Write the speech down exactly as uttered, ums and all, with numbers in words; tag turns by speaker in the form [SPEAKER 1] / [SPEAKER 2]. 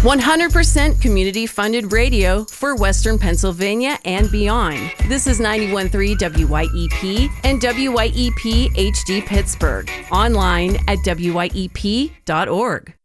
[SPEAKER 1] one hundred percent community-funded radio for Western Pennsylvania and beyond. This is ninety-one point three W Y E P and W Y E P H D Pittsburgh. Online at W Y E P dot org.